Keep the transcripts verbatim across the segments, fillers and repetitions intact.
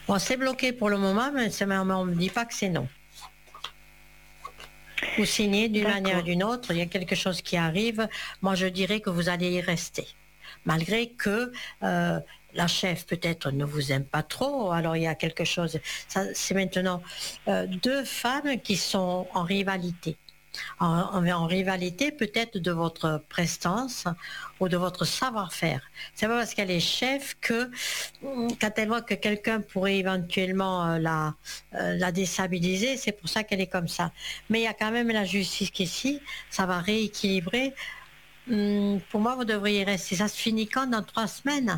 Bon, c'est bloqué pour le moment, mais on ne me dit pas que c'est non. Vous signez d'une manière ou d'une autre, il y a quelque chose qui arrive, moi je dirais que vous allez y rester. Malgré que euh, la chef peut-être ne vous aime pas trop, alors il y a quelque chose. C'est maintenant euh, deux femmes qui sont en rivalité. En, en, en rivalité peut-être de votre prestance ou de votre savoir-faire. C'est pas parce qu'elle est chef que quand elle voit que quelqu'un pourrait éventuellement euh, la, euh, la déstabiliser, c'est pour ça qu'elle est comme ça. Mais il y a quand même la justice qui est ici, ça va rééquilibrer. Hum, pour moi, vous devriez rester. Ça se finit quand? Dans trois semaines?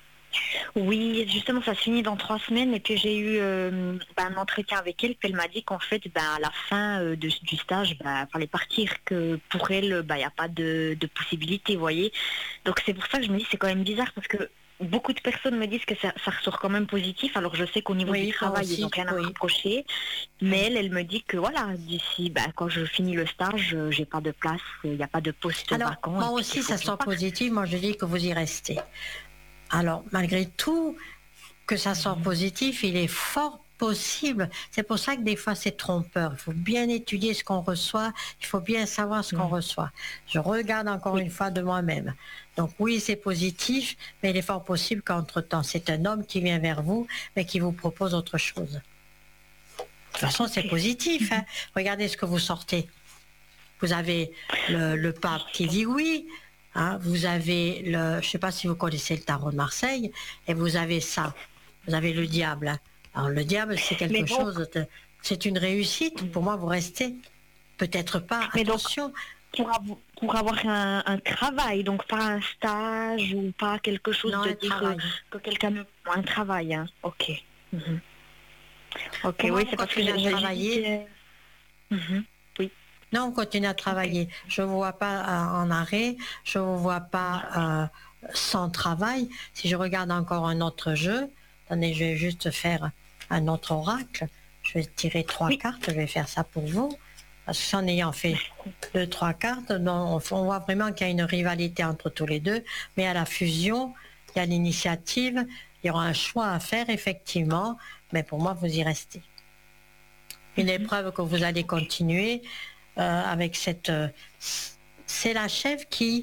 Oui, justement, ça se finit dans trois semaines et puis j'ai eu euh, bah, un entretien avec elle, puis elle m'a dit qu'en fait, bah, à la fin euh, de, du stage, bah, fallait partir, que pour elle, bah, il n'y a pas de, de possibilité, vous voyez. Donc c'est pour ça que je me dis, c'est quand même bizarre parce que beaucoup de personnes me disent que ça, ça ressort quand même positif, alors je sais qu'au niveau oui, du travail, ils n'ont rien à oui. reprocher, mais elle, elle me dit que voilà, d'ici, bah, quand je finis le stage, j'ai pas de place, il n'y a pas de poste alors, vacant. moi aussi, ça sort positif, moi je dis que vous y restez. Alors, malgré tout, que ça sort positif, il est fort possible. C'est pour ça que des fois c'est trompeur. Il faut bien étudier ce qu'on reçoit, il faut bien savoir ce qu'on mmh. reçoit. Je regarde encore oui. une fois de moi-même. Donc oui, c'est positif, mais il est fort possible qu'entre-temps, c'est un homme qui vient vers vous, mais qui vous propose autre chose. De toute façon, c'est positif. Hein. Regardez ce que vous sortez. Vous avez le, le pape qui dit oui. Hein, vous avez le, je ne sais pas si vous connaissez le tarot de Marseille, et vous avez ça. Vous avez le diable. Hein. Alors le diable, c'est quelque bon, chose, de, c'est une réussite. Pour moi, vous restez. Peut-être pas. Mais attention. Donc, pour, avoir, pour avoir un, un travail, donc pas un stage ou pas quelque chose non, de dire travail. que quelqu'un me un travail. Hein. Ok. Mm-hmm. Ok. Pour oui, c'est parce que j'ai travaillé. Que... Mm-hmm. Oui. Non, on continue à travailler. Okay. Je ne vous vois pas euh, en arrêt, je ne vous vois pas euh, sans travail. Si je regarde encore un autre jeu, attendez, je vais juste faire un autre oracle. Je vais tirer trois oui. cartes, je vais faire ça pour vous. Parce qu'en ayant fait deux, trois cartes, on voit vraiment qu'il y a une rivalité entre tous les deux. Mais à la fusion, il y a l'initiative, il y aura un choix à faire, effectivement. Mais pour moi, vous y restez. Une mm-hmm. épreuve que vous allez continuer. Euh, avec cette... Euh, c'est la chef qui,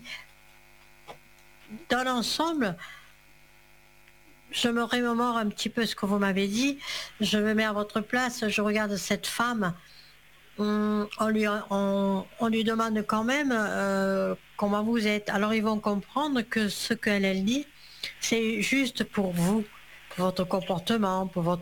dans l'ensemble, je me remémore un petit peu ce que vous m'avez dit, je me mets à votre place, je regarde cette femme, on, on, lui, on, on lui demande quand même euh, comment vous êtes. Alors ils vont comprendre que ce qu'elle elle dit, c'est juste pour vous, pour votre comportement, pour votre